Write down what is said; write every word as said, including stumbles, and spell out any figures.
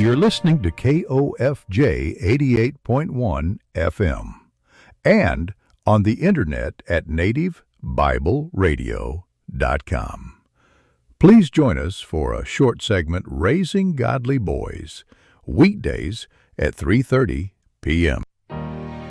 You're listening to K O F J eighty-eight point one F M and on the internet at native bible radio dot com. Please join us for a short segment, Raising Godly Boys, weekdays at three thirty p m